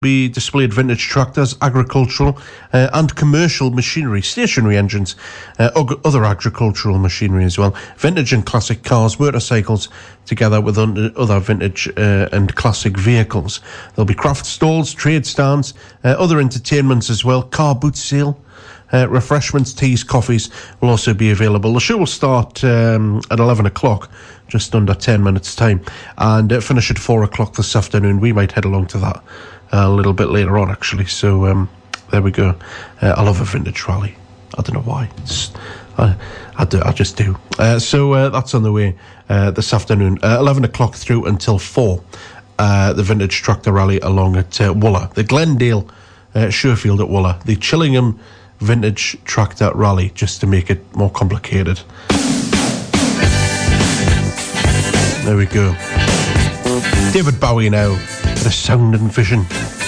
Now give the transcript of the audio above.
be displayed vintage tractors, agricultural and commercial machinery, stationary engines, other agricultural machinery as well, vintage and classic cars, motorcycles, together with other vintage and classic vehicles. There'll be craft stalls, trade stands, other entertainments as well, car boot sale. Refreshments, teas, coffees will also be available. The show will start at 11 o'clock, just under 10 minutes' time, and finish at 4 o'clock this afternoon. We might head along to that a little bit later on, actually. So there we go. I love a vintage rally. I don't know why. I just do. So that's on the way this afternoon. 11 o'clock through until 4. The Vintage Tractor Rally along at Wooler. The Glendale Sherfield at Wooler. The Chillingham Vintage Tractor Rally, just to make it more complicated. There we go. David Bowie now, The Sound and Vision.